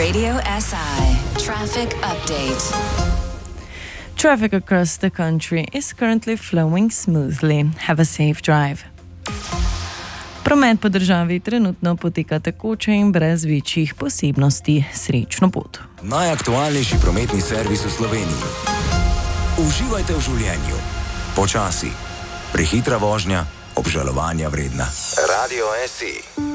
Radio SI Traffic Update. Traffic across the country is currently flowing smoothly. Have a safe drive. Promet po državi trenutno poteka tekoče in brez večjih posebnosti. Srečno pot. Najaktualnejši prometni servis v Sloveniji. Uživajte v življenju. Počasi. Prehitra vožnja, obžalovanja vredna. Radio SI.